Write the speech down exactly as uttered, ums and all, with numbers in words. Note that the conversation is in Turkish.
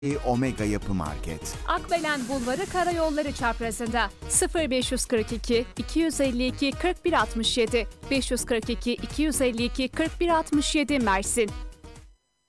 Omega Yapı Market. Akbelen Bulvarı Karayolları çaprazında sıfır beş kırk iki iki elli iki kırk bir altmış yedi beş kırk iki iki elli iki kırk bir altmış yedi Mersin.